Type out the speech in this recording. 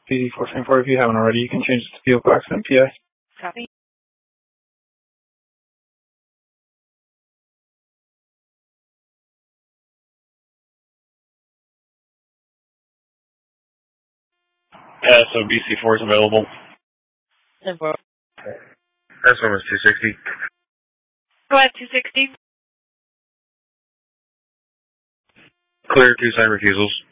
PD474. If you haven't already, you can change it to vehicle accident PI. Copy. Yeah, so BC4 is available. Simple. That's almost 260. Go ahead, 260. Clear 2 sign refusals.